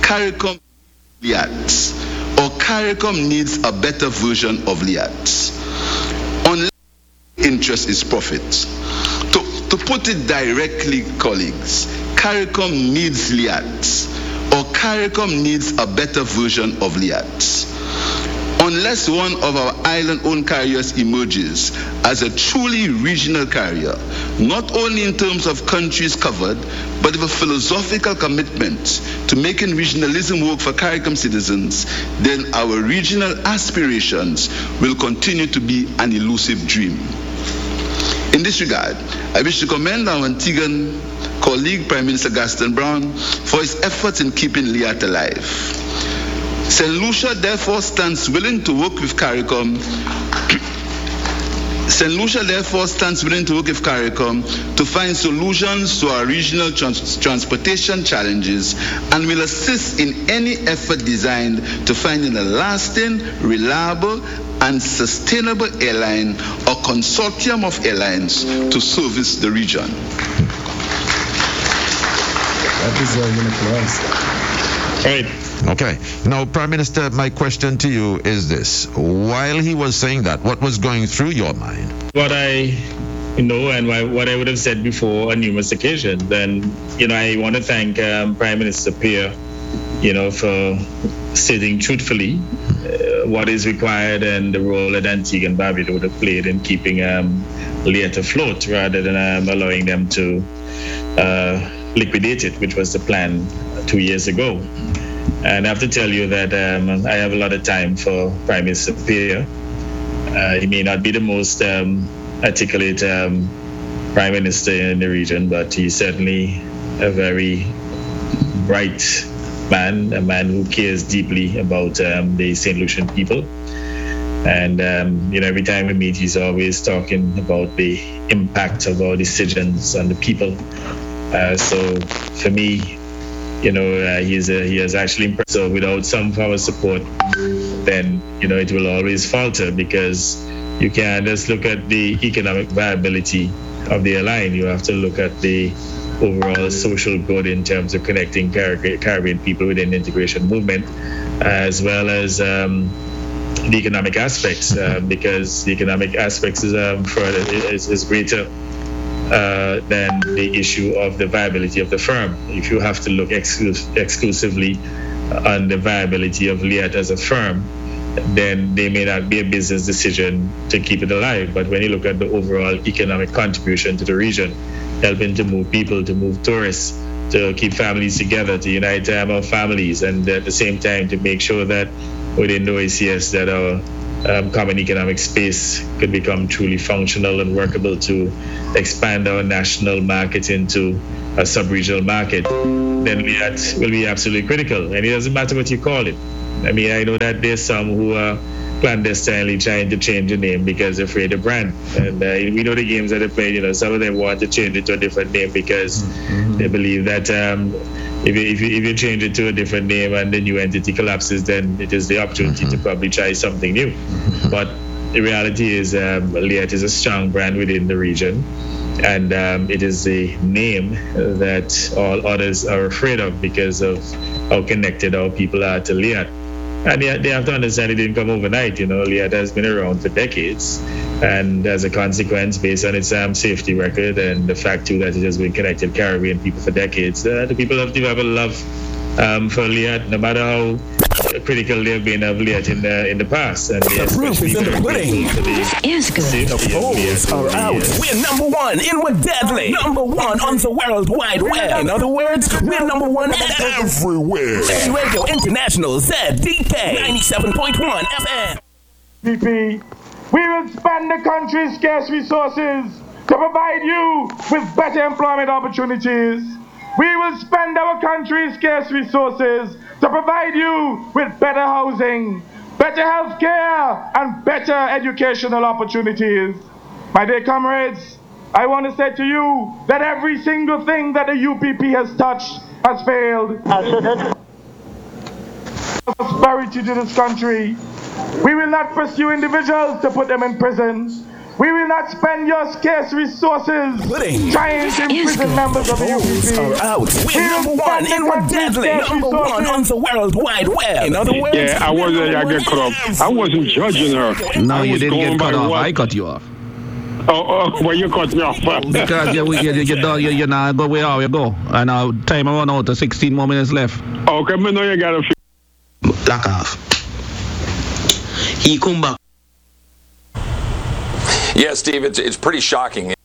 CARICOM Liat, or CARICOM needs a better version of Liat. Unless interest is profit. To put it directly, colleagues, CARICOM needs Liat, or CARICOM needs a better version of Liat. Unless one of our island-owned carriers emerges as a truly regional carrier, not only in terms of countries covered, but with a philosophical commitment to making regionalism work for CARICOM citizens, then our regional aspirations will continue to be an elusive dream. In this regard, I wish to commend our Antiguan colleague, Prime Minister Gaston Brown, for his efforts in keeping Liat alive. St. Lucia therefore stands willing to work with CARICOM. St. Lucia therefore stands willing to work with CARICOM to find solutions to our regional transportation challenges and will assist in any effort designed to finding a lasting, reliable, and sustainable airline or consortium of airlines to service the region. That is right. Okay. Now, Prime Minister, my question to you is this. While he was saying that, what was going through your mind? What I know and what I would have said before on numerous occasions, then, I want to thank Prime Minister Pierre, for stating truthfully what is required and the role that Antigua and Barbuda would have played in keeping Liat afloat rather than allowing them to liquidate it, which was the plan 2 years ago. And I have to tell you that I have a lot of time for Prime Minister Pierre. He may not be the most articulate Prime Minister in the region, but he's certainly a very bright man, a man who cares deeply about the St. Lucian people. And, every time we meet, he's always talking about the impact of our decisions on the people. So for me, he has actually impressed. So without some of our support, then, it will always falter because you can't just look at the economic viability of the airline. You have to look at the overall social good in terms of connecting Caribbean people within the integration movement, as well as the economic aspects, because the economic aspects is greater than the issue of the viability of the firm. If you have to look exclusively on the viability of Liat as a firm, then they may not be a business decision to keep it alive. But when you look at the overall economic contribution to the region, helping to move people, to move tourists, to keep families together, to unite our families, and at the same time to make sure that within the OACS that our common economic space could become truly functional and workable to expand our national market into a sub-regional market, then Liat will be absolutely critical. And it doesn't matter what you call it. I mean, I know that there's some who are clandestinely trying to change the name because they're afraid of brand. And we know the games that they play, some of them want to change it to a different name because they believe that if you change it to a different name and the new entity collapses, then it is the opportunity to probably try something new. But the reality is Liat is a strong brand within the region, and it is the name that all others are afraid of because of how connected our people are to Liat. And they have to understand it didn't come overnight. Liat has been around for decades, and as a consequence, based on its safety record and the fact too that it has been connected Caribbean people for decades, the people have developed a love for Liat, no matter how critical they have been of Liat in the past. And the proof is in the pudding. This is good. The polls are out. We're number one in What Deadly. Number one on the World Wide Web. In other words, we're number one everywhere. City Radio International ZDK 97.1 FM. PP, we will spend the country's scarce resources to provide you with better employment opportunities. We will spend our country's scarce resources to provide you with better housing, better health care, and better educational opportunities. My dear comrades, I want to say to you that every single thing that the UPP has touched has failed. Prosperity to this country. We will not pursue individuals to put them in prison. We will not spend your scarce resources trying to imprison members of the UPP. Are out. We're number one in what deadly. Number one on the World Wide Web. In other words, yeah, I get cut off. I wasn't judging her. No, you didn't get cut off. I cut you off. Well, you cut me off. Because you're not go where you go. And now time run out. 16 more minutes left. Okay, I know you got a few. Lock off. He come back. Yeah, Steve, it's pretty shocking.